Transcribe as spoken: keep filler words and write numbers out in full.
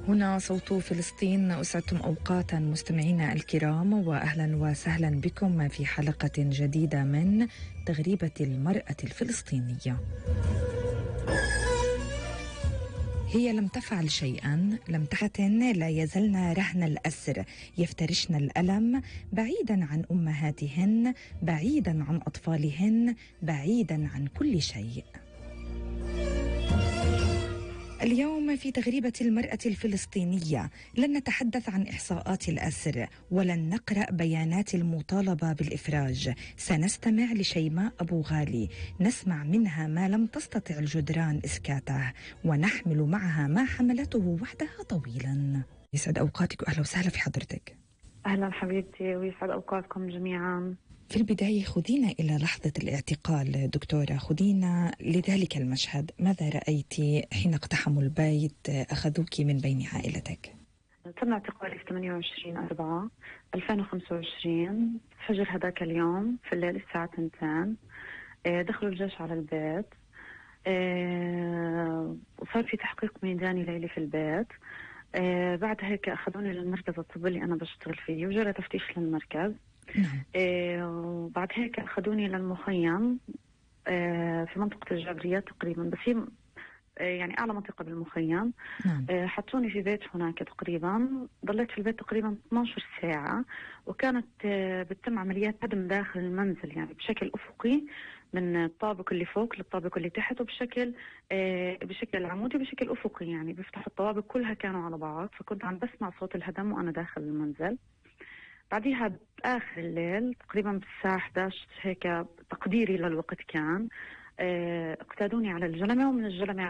هنا صوت فلسطين. أسعدتم أوقاتا مستمعينا الكرام، وأهلا وسهلا بكم في حلقة جديدة من تغريبة المرأة الفلسطينية. هي لم تفعل شيئا، لم تحتن، لا يزلن رهن الأسر، يفترشن الألم بعيدا عن أمهاتهن، بعيدا عن أطفالهن، بعيدا عن كل شيء. اليوم في تغريبة المرأة الفلسطينية لن نتحدث عن إحصاءات الأسر، ولن نقرأ بيانات المطالبة بالإفراج. سنستمع لشيماء أبو غالي، نسمع منها ما لم تستطع الجدران إسكاته، ونحمل معها ما حملته وحدها طويلا. يسعد أوقاتك وأهلا وسهلا في حضرتك. أهلا حبيبتي ويسعد أوقاتكم جميعا. في البداية خذينا إلى لحظة الاعتقال دكتورة، خذينا لذلك المشهد. ماذا رأيتي حين اقتحموا البيت أخذوك من بين عائلتك؟ تم اعتقالي في ثمانية وعشرين أربعة ألفين وخمسة وعشرين فجر هذاك اليوم في الليل الساعة اثنتين. دخلوا الجيش على البيت، وصار في تحقيق ميداني ليلي في البيت. بعد هيك أخذوني للمركز الطبي اللي أنا بشتغل فيه وجرى تفتيش للمركز. نعم. إيه وبعد هيك أخذوني للمخيم إيه في منطقة الجابرية تقريبا، بس هي إيه يعني أعلى منطقة بالمخيم. نعم. إيه حطوني في بيت هناك تقريبا، ضليت في البيت تقريبا اثنتي عشرة ساعة، وكانت إيه بتتم عمليات هدم داخل المنزل، يعني بشكل أفقي من الطابق اللي فوق للطابق اللي تحت، وبشكل إيه بشكل عمودي بشكل أفقي، يعني بيفتحوا الطوابق كلها كانوا على بعض، فكنت عم بسمع صوت الهدم وأنا داخل المنزل. بعديها بآخر الليل تقريبا بالساعة إحدى عشر هيك تقديري للوقت كان، اه اقتادوني على الجلمة، ومن الجلمة